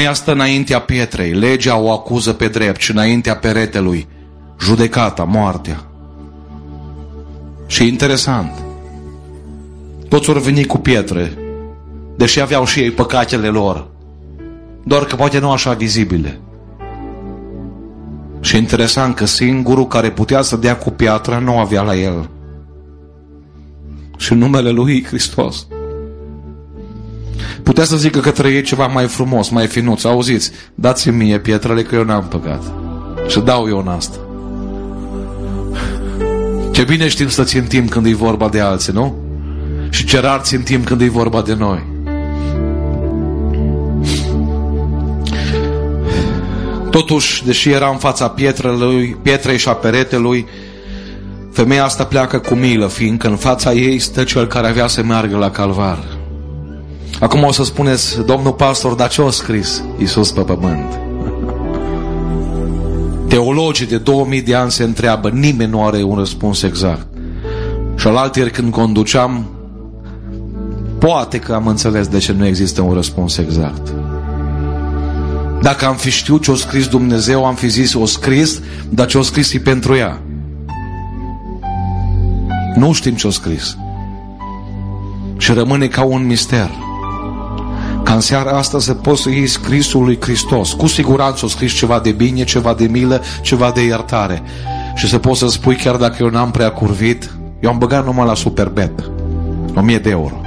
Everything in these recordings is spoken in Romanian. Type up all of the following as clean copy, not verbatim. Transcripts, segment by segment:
Femeia stă înaintea pietrei, legea o acuză pe drept și înaintea peretelui, judecata, moartea. Și interesant, toți ori veni cu pietre, deși aveau și ei păcatele lor, doar că poate nu așa vizibile. Și interesant că singurul care putea să dea cu piatra nu avea la el. Și numele lui Hristos. Putea să zică către ei ceva mai frumos, mai finuț. Auziți, dați-mi mie pietrele că eu n-am păcat. Și dau eu în asta. Ce bine știm să țintim când e vorba de alții, nu? Și ce rar țintim când e vorba de noi. Totuși, deși era în fața pietrei și a peretelui, femeia asta pleacă cu milă, fiindcă în fața ei stă cel care avea să meargă la calvar. Acum o să spuneți, domnul pastor, dar ce a scris Iisus pe pământ? Teologii de 2000 de ani se întreabă, nimeni nu are un răspuns exact. Și alaltieri când conduceam, poate că am înțeles de ce nu există un răspuns exact. Dacă am fi știut ce a scris Dumnezeu, am fi zis, o scris, dar ce a scris e pentru ea. Nu știm ce a scris. Și rămâne ca un mister. Ca în seara asta să poți să iei scrisul lui Hristos. Cu siguranță a scris ceva de bine, ceva de milă, ceva de iertare. Și să poți să spui, chiar dacă eu n-am prea curvit, eu am băgat numai la Superbet 1000 de euro.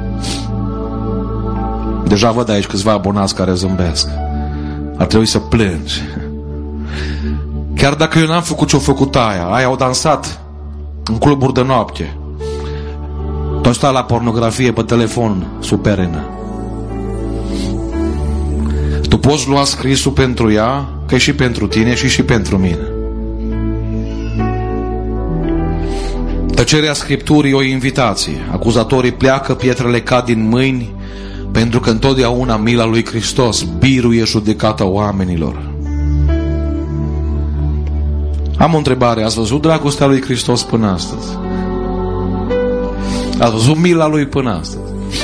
Deja văd aici câțiva abonați care zâmbesc. Ar trebui să plângi. Chiar dacă eu n-am făcut ce-o făcut aia au dansat în cluburi de noapte, tot stat la pornografie pe telefon superină. Tu poți lua scrisul pentru ea, că e și pentru tine și pentru mine. Tăcerea Scripturii o invitație. Acuzatorii pleacă, pietrele cad din mâini, pentru că întotdeauna mila lui Hristos biruie judecata oamenilor. Am o întrebare. Ați văzut dragostea lui Hristos până astăzi? Ați văzut mila lui până astăzi?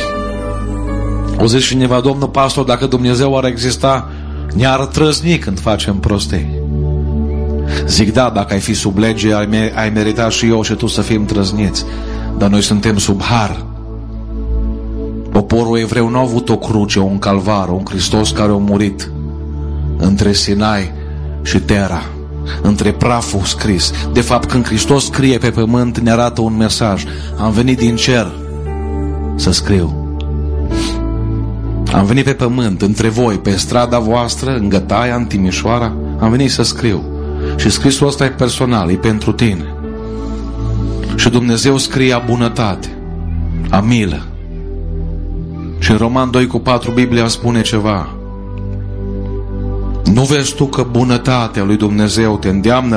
O zice cineva, domnul pastor, dacă Dumnezeu ar exista, ne-ar trăzni când facem prostii. Zic, da, dacă ai fi sub lege, ai meritat și eu și tu să fim trăzniți. Dar noi suntem sub har. Poporul evreu nu a avut o cruce, un calvar, un Hristos care a murit între Sinai și Tera, între praful scris. De fapt, când Hristos scrie pe pământ, ne arată un mesaj. Am venit din cer să scriu. Am venit pe pământ, între voi, pe strada voastră, în Gătaia, în Timișoara, am venit să scriu. Și scrisul ăsta e personal, e pentru tine. Și Dumnezeu scrie a bunătate, a milă. Și în Roman 2:4 Biblia spune ceva. Nu vezi tu că bunătatea lui Dumnezeu te îndeamnă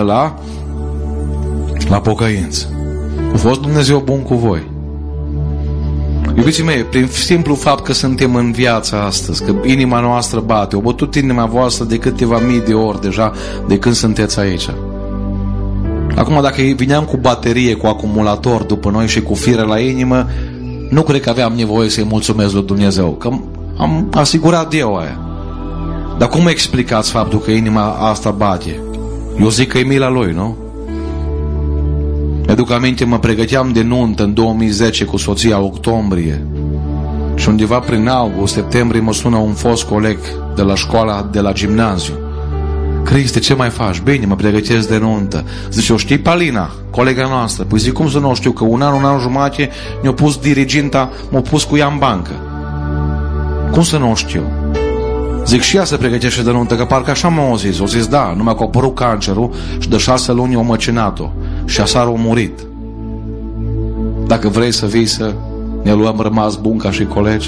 la pocăință? A fost Dumnezeu bun cu voi. Iubiții mei, prin simplu fapt că suntem în viața astăzi, că inima noastră bate, o bătut inima voastră de câteva mii de ori deja de când sunteți aici. Acum, dacă vineam cu baterie, cu acumulator după noi și cu fire la inimă, nu cred că aveam nevoie să-i mulțumesc lui Dumnezeu, că am asigurat eu aia. Dar cum explicați faptul că inima asta bate? Eu zic că e mila lui, nu? Mi-aduc aminte, mă pregăteam de nuntă în 2010 cu soția, octombrie. Și undeva prin august, septembrie, mă sună un fost coleg de la școala, de la gimnaziu. Cristi, ce mai faci? Bine, mă pregătesc de nuntă. Zice, o știi Palina, colega noastră? Păi zic, cum să nu o știu? Că un an jumate ne-a pus diriginta, m-a pus cu ea în bancă. Cum să nu o știu? Zic, și ea se pregătește de nuntă, că parcă așa m-a zis. O zis, da, numai că a apărut cancerul și de 6 luni o măcinat-o. Și aseară a murit. Dacă vrei să vii să ne luăm rămas bun ca și colegi.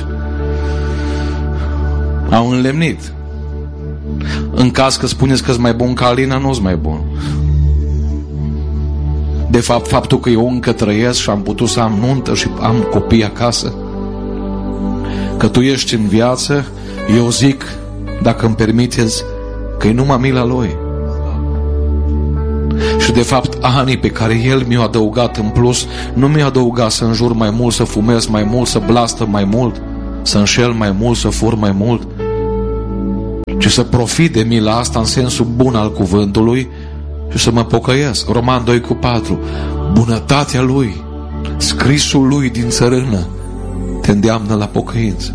Au înlemnit. În caz că spuneți că-s mai bun ca Alina, nu-s mai bun. De fapt, faptul că eu încă trăiesc și am putut să am nuntă și am copii acasă, că tu ești în viață, eu zic, dacă îmi permiteți, că e numai mila lui. Și de fapt, anii pe care el mi-a adăugat în plus, nu mi-a adăugat să înjur mai mult, să fumez mai mult, să blastă mai mult, să înșel mai mult, să fur mai mult. ci să profit de mila asta în sensul bun al cuvântului și să mă pocăiesc. Roman 2:4. Bunătatea Lui, scrisul Lui din țărână, te îndeamnă la pocăință.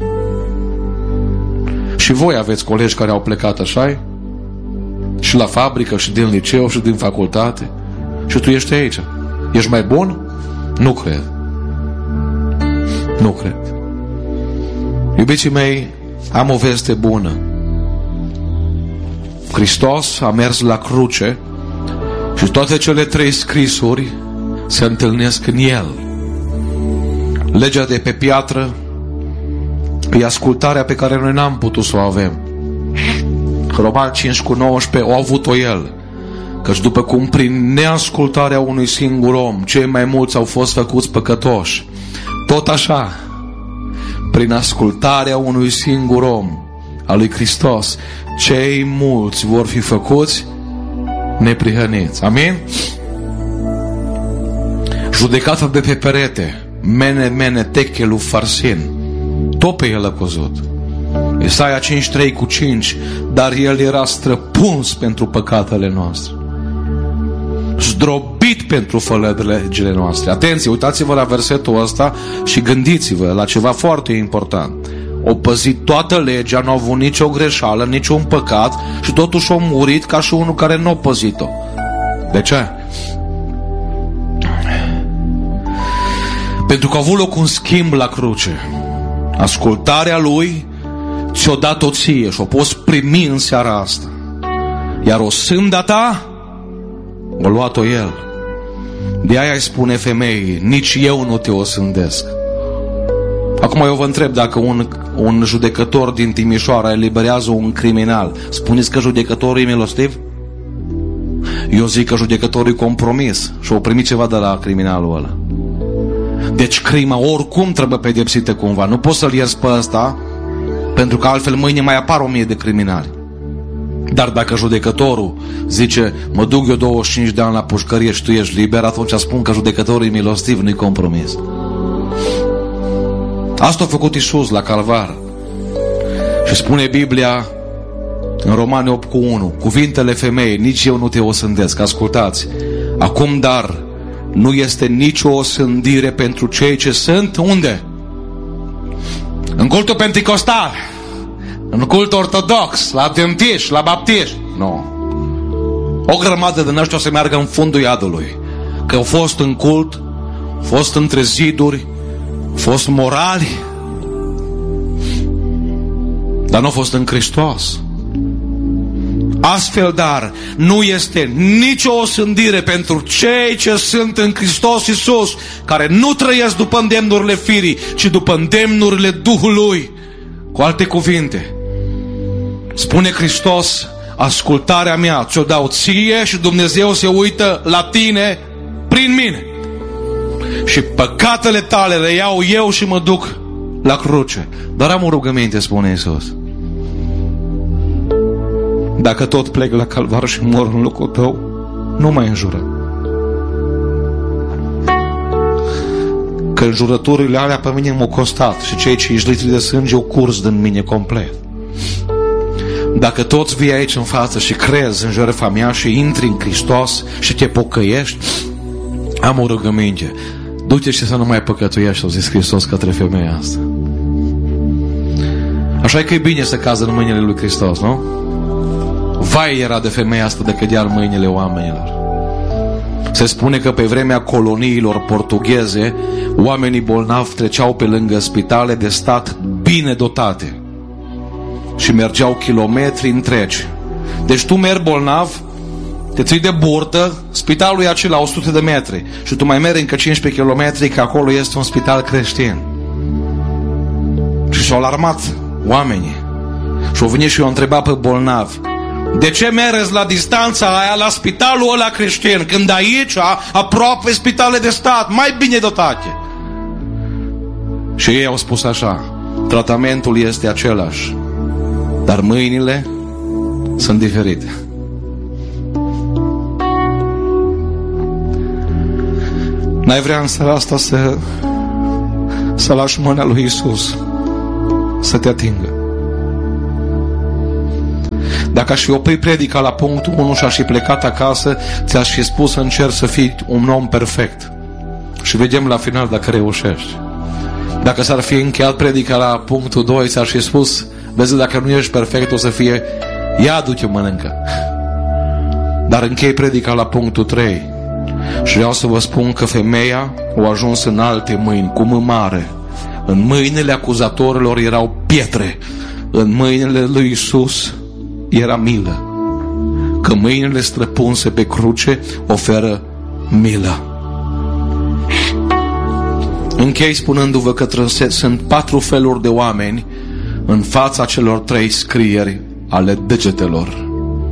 Și voi aveți colegi care au plecat, așa-i? Și la fabrică, și din liceu, și din facultate. Și tu ești aici. Ești mai bun? Nu cred. Nu cred. Iubiții mei, am o veste bună. Hristos a mers la cruce și toate cele 3 scrisuri se întâlnesc în El. Legea de pe piatră e ascultarea pe care noi n-am putut să o avem. Roman 5:19 o a avut-o El. Căci după cum prin neascultarea unui singur om cei mai mulți au fost făcuți păcătoși, tot așa, prin ascultarea unui singur om, al lui Hristos, cei mulți vor fi făcuți neprihăniți. Amin? Judecata de pe perete, mene techelu farsin, tot pe El a căzut. Isaia 53:5, dar El era străpuns pentru păcatele noastre, zdrobit pentru fălăregile noastre. Atenție, uitați-vă la versetul ăsta și gândiți-vă la ceva foarte important. O păzit toată legea, nu a avut nicio greșeală, niciun păcat și totuși a murit ca și unul care nu a păzit-o. De ce? Pentru că a avut loc un schimb la cruce. Ascultarea Lui ți-o dat-o ție și o poți primi în seara asta. Iar o sânda ta o luat-o El. De aia îi spune femeii, nici eu nu te osândesc. Acum eu vă întreb, dacă un judecător din Timișoara eliberează un criminal, spuneți că judecătorul e milostiv? Eu zic că judecătorul e compromis și o primi ceva de la criminalul ăla. Deci crima oricum trebuie pedepsită cumva. Nu poți să-l ierți pe ăsta, pentru că altfel mâine mai apar 1000 de criminali. Dar dacă judecătorul zice, mă duc eu 25 de ani la pușcărie și tu ești liber, atunci spun că judecătorul e milostiv, nu-i compromis. Asta a făcut Iisus la Calvar. Și spune Biblia în Romani 8:1, cuvintele femeii, nici eu nu te osândesc. Ascultați, acum dar nu este nicio osândire pentru cei ce sunt unde? În cultul penticostal, în cultul ortodox, la adventiști, la baptiști. Nu. O grămadă din ăștia o să meargă în fundul iadului, că au fost în cult, au fost între ziduri, au fost morali, dar nu au fost în Hristos. Astfel, dar, nu este nicio osândire pentru cei ce sunt în Hristos Iisus, care nu trăiesc după îndemnurile firii, ci după îndemnurile Duhului. Cu alte cuvinte, spune Hristos, ascultarea mea ți-o dau ție și Dumnezeu se uită la tine prin mine. Și păcatele tale le iau eu și mă duc la cruce. Dar am o rugăminte, spune Iisus. Dacă tot plec la Calvar și mor în locul tău, nu mai înjură. Că înjurăturile alea pe mine m-au costat și cei 5 litri de sânge au curs din mine complet. Dacă toți vii aici în față și crezi în jertfa mea și intri în Hristos și te pocăiești, am o rugăminte. Du-te și să nu mai păcătuiești, a zis Hristos către femeia asta. Așa că e bine să cază în mâinile lui Hristos, nu? Vai era de femeia asta de cădea în mâinile oamenilor. Se spune că pe vremea coloniilor portugheze, oamenii bolnavi treceau pe lângă spitale de stat bine dotate și mergeau kilometri întregi. Deci tu mergi bolnav, te ții de burtă, spitalul e acela 100 de metri și tu mai mergi încă 15 kilometri, că acolo este un spital creștin. Și s-au alarmat oamenii și au venit și i-au întrebat pe bolnavi, de ce mereți la distanța aia la spitalul ăla creștin, când aici, aproape spitale de stat, mai bine dotate? Și ei au spus așa, tratamentul este același, dar mâinile sunt diferite. N-ai vrea în seara asta să lași mâna lui Iisus să te atingă? Dacă aș fi oprit predica la punctul 1 și aș fi plecat acasă, ți-aș fi spus în cer să fii un om perfect. Și vedem la final dacă reușești. Dacă s-ar fi încheiat predica la punctul 2, ți-aș fi spus, vezi, dacă nu ești perfect, o să fie, ia du-te, mănâncă. Dar închei predica la punctul 3. Și vreau să vă spun că femeia a ajuns în alte mâini, cu M mare. În mâinile acuzatorilor erau pietre. În mâinile lui Iisus era milă. Că mâinile străpunse pe cruce oferă milă. Închei spunându-vă că sunt 4 feluri de oameni în fața celor 3 scrieri ale degetelor.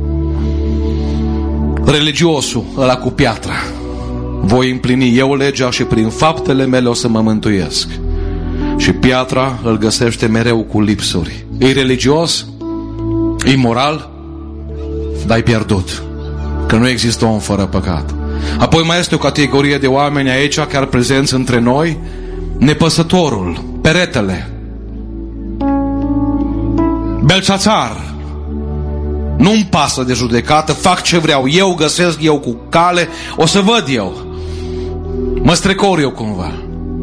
Religiosul, ăla cu piatra. Voi împlini eu legea și prin faptele mele o să mă mântuiesc. Și piatra îl găsește mereu cu lipsuri. E religios, e moral, dar-i pierdut. Că nu există om fără păcat. Apoi mai este o categorie de oameni aici, chiar prezenți între noi, nepăsătorul, peretele, Belșațar. Nu-mi pasă de judecată, fac ce vreau eu, găsesc eu cu cale, o să văd eu. Mă strecor eu cumva.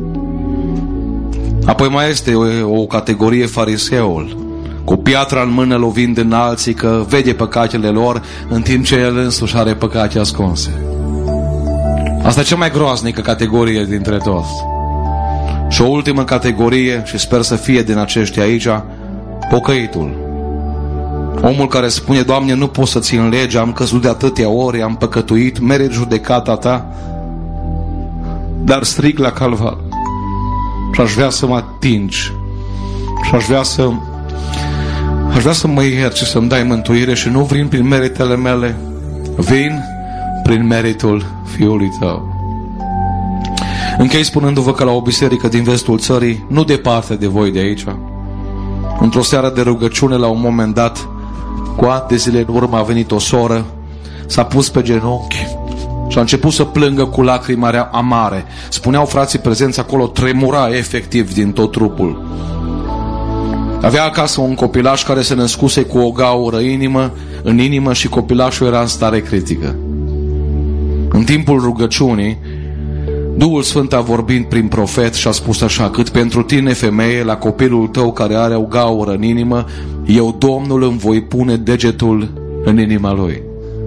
Apoi mai este o categorie, fariseul, cu piatra în mână lovind în alții că vede păcatele lor, în timp ce el însuși are păcate ascunse. Asta e cea mai groaznică categorie dintre toți. Și o ultimă categorie, și sper să fie din aceștia aici, pocăitul. Omul care spune, Doamne, nu pot să țin legea, am căzut de atâtea ori, am păcătuit, merit judecata Ta, dar strig la Calvar și aș vrea să mă atingi și aș vrea să mă ierți și să-mi dai mântuire și nu vin prin meritele mele, vin prin meritul Fiului Tău. Închei spunându-vă că la o biserică din vestul țării, nu departe de voi de aici, într-o seară de rugăciune, la un moment dat, cu ani de zile în urmă, a venit o soră, s-a pus pe genunchi și a început să plângă cu lacrimi amare. Spuneau frații prezenți acolo, tremura efectiv din tot trupul. Avea acasă un copilaș care se născuse cu o gaură în inimă și copilașul era în stare critică. În timpul rugăciunii, Duhul Sfânt a vorbit prin profet și a spus așa: cât pentru tine, femeie, la copilul tău care are o gaură în inimă, eu, Domnul, îmi voi pune degetul în inima lui.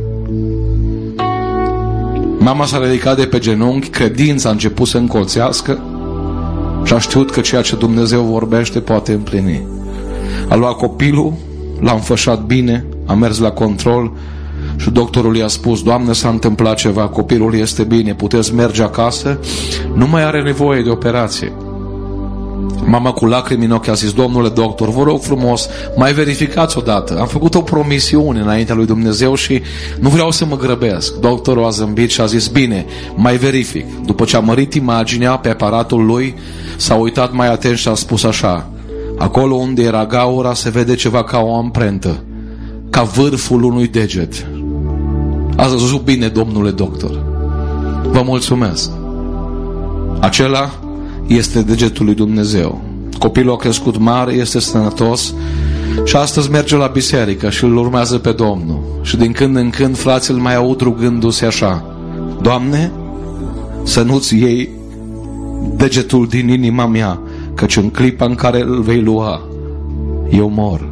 Mama s-a ridicat de pe genunchi, credința a început să încolțească și a știut că ceea ce Dumnezeu vorbește poate împlini. A luat copilul, l-a înfășat bine, a mers la control și doctorul i-a spus: Doamne, s-a întâmplat ceva, copilul este bine, puteți merge acasă, nu mai are nevoie de operație. Mama cu lacrimi în ochi a zis: Domnule doctor, vă rog frumos, mai verificați odată, am făcut o promisiune înaintea lui Dumnezeu și nu vreau să mă grăbesc. Doctorul a zâmbit și a zis: bine, mai verific. După ce a mărit imaginea pe aparatul lui, s-a uitat mai atent și a spus așa: acolo unde era gaura se vede ceva ca o amprentă, ca vârful unui deget. Ați văzut bine, domnule doctor, vă mulțumesc. Acela este degetul lui Dumnezeu. Copilul a crescut mare, este sănătos și astăzi merge la biserică și îl urmează pe Domnul. Și din când în când frații îl mai aud rugându-se așa: Doamne, să nu-ți iei degetul din inima mea, căci în clipa în care îl vei lua, eu mor.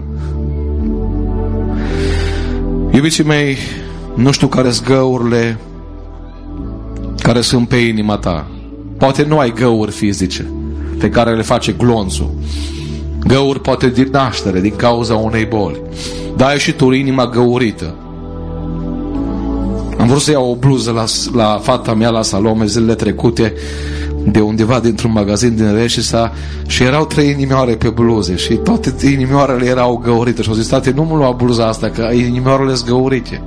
Iubiții mei, nu știu care-s găurile care sunt pe inima ta. Poate nu ai găuri fizice pe care le face glonțul. Găuri poate din naștere, din cauza unei boli. Dar ai și tu inima găurită. Am vrut să iau o bluză la fata mea la Salome zilele trecute, de undeva dintr-un magazin din Reșița, și erau 3 inimioare pe bluze și toate inimioarele erau găurite. Și au zis: tate, nu mă lua bluza asta, că inimioarele sunt găurite.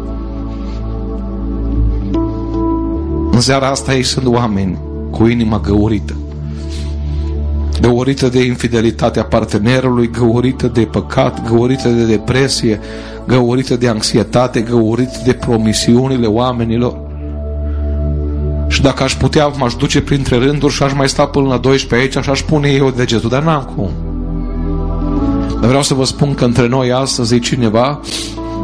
În seara asta ei sunt oameni cu inima găurită. Găurită de infidelitatea partenerului, găurită de păcat, găurită de depresie, găurită de anxietate, găurită de promisiunile oamenilor. Și dacă aș putea, m-aș duce printre rânduri și aș mai sta până la 12 aici și aș pune eu degetul, dar n-am cum. Dar vreau să vă spun că între noi astăzi e cineva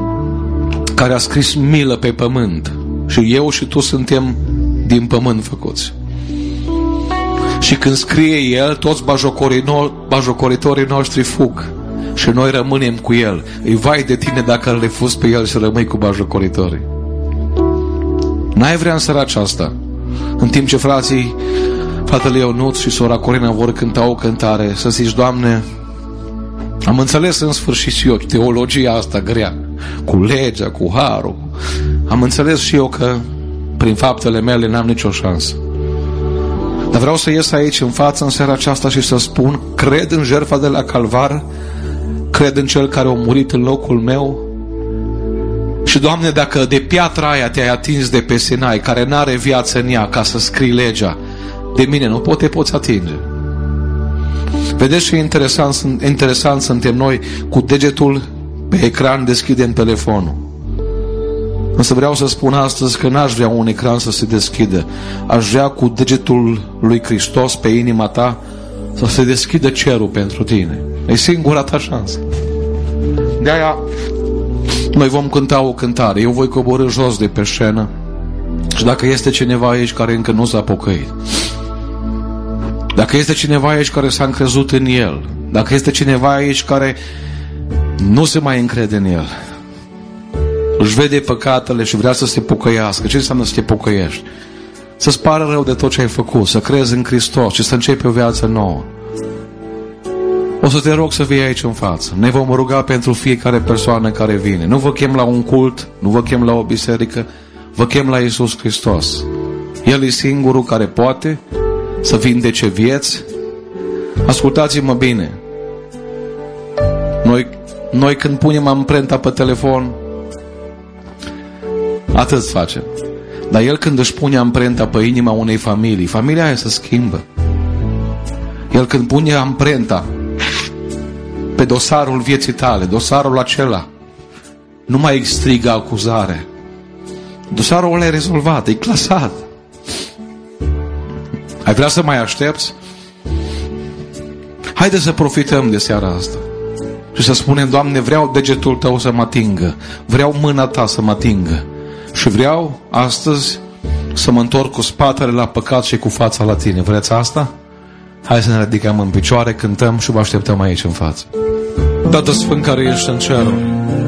care a scris milă pe pământ. Și eu și tu suntem din pământ făcuți. Și când scrie El, toți bajocoritorii noștri fug și noi rămânem cu El. Îi vai de tine dacă îl refuzi pe El și rămâi cu bajocoritorii. N-ai vrea în seara aceasta, în timp ce fratele Ionuț și sora Corina vor cânta o cântare, să zici: Doamne, am înțeles în sfârșit și eu teologia asta grea, cu legea, cu harul. Am înțeles și eu că prin faptele mele n-am nicio șansă. Dar vreau să ies aici în față în seara aceasta și să spun: cred în jertfa de la Calvar, cred în Cel care a murit în locul meu. Și, Doamne, dacă de piatra aia te-ai atins de pe Sinai, care n-are viață în ea ca să scrii legea, de mine nu te poți atinge. Vedeți ce interesant suntem noi, cu degetul pe ecran deschidem telefonul. Însă vreau să spun astăzi că n-aș vrea un ecran să se deschidă. Aș vrea cu degetul lui Hristos pe inima ta să se deschidă cerul pentru tine. E singura ta șansă. De-aia noi vom cânta o cântare. Eu voi coborî jos de pe scenă. Și dacă este cineva aici care încă nu s-a pocăit, dacă este cineva aici care s-a încrezut în El, dacă este cineva aici care nu se mai încrede în El, își vede păcatele și vrea să se pocăiască. Ce înseamnă să te pocăiești? Să-ți pară rău de tot ce ai făcut, să crezi în Hristos și să începi o viață nouă. O să te rog să vii aici în față. Ne vom ruga pentru fiecare persoană care vine. Nu vă chem la un cult, nu vă chem la o biserică, vă chem la Iisus Hristos. El e singurul care poate să vindece vieți. Ascultați-mă bine. Noi când punem amprenta pe telefon, atât facem. Dar El când își pune amprenta pe inima unei familii, familia aia se schimbă. El când pune amprenta pe dosarul vieții tale, dosarul acela, nu mai strigă acuzare. Dosarul ăla e rezolvat, e clasat. Ai vrea să mai aștepți? Haide să profităm de seara asta și să spunem: Doamne, vreau degetul Tău să mă atingă, vreau mâna Ta să mă atingă și vreau astăzi să mă întorc cu spatele la păcat și cu fața la Tine. Vreți asta? Hai să ne ridicăm în picioare, cântăm și vă așteptăm aici în față. Tată Sfânt care ești în ceruri,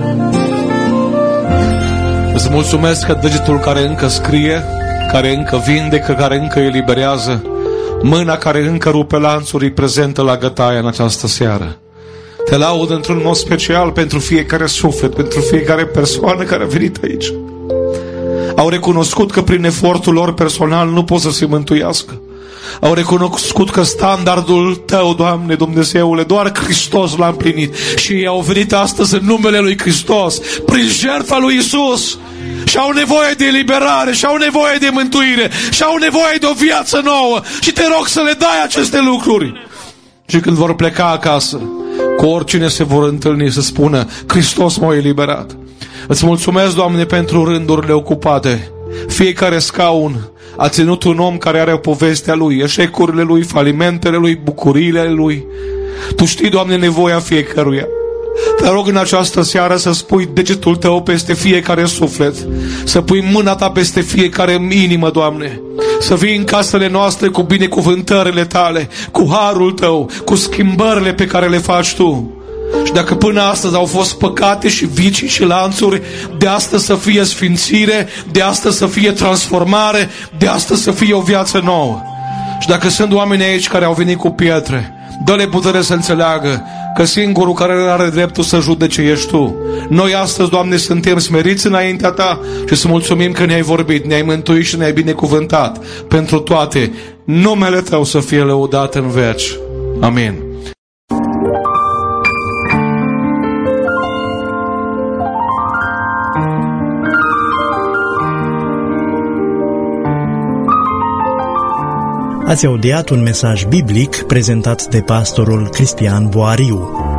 îți mulțumesc că degetul care încă scrie, care încă vindecă, care încă eliberează, mâna care încă rupe lanțuri, prezentă la gătaie în această seară. Te laud într-un mod special pentru fiecare suflet, pentru fiecare persoană care a venit aici. Au recunoscut că prin efortul lor personal nu pot să se mântuiască. Au recunoscut că standardul Tău, Doamne Dumnezeule, doar Hristos l-a împlinit. Și ei au venit astăzi în numele lui Hristos, prin jertfa lui Iisus, și au nevoie de eliberare, și au nevoie de mântuire, și au nevoie de o viață nouă. Și te rog să le dai aceste lucruri. Și când vor pleca acasă, cu oricine se vor întâlni, să spună: Hristos m-a eliberat. Îți mulțumesc, Doamne, pentru rândurile ocupate. Fiecare scaun a ținut un om care are o poveste a lui, eșecurile lui, falimentele lui, bucuriile lui. Tu știi, Doamne, nevoia fiecăruia. Te rog în această seară să spui degetul Tău peste fiecare suflet, să pui mâna Ta peste fiecare inimă, Doamne, să vii în casele noastre cu binecuvântările Tale, cu harul Tău, cu schimbările pe care le faci Tu. Și dacă până astăzi au fost păcate și vicii și lanțuri, de astăzi să fie sfințire, de astăzi să fie transformare, de astăzi să fie o viață nouă. Și dacă sunt oameni aici care au venit cu pietre, dă-le putere să înțeleagă că singurul care are dreptul să judece ești Tu. Noi astăzi, Doamne, suntem smeriți înaintea Ta și să mulțumim că ne-ai vorbit, ne-ai mântuit și ne-ai binecuvântat pentru toate. Numele Tău să fie lăudat în veci. Amin. Ați audiat un mesaj biblic prezentat de pastorul Cristian Boariu.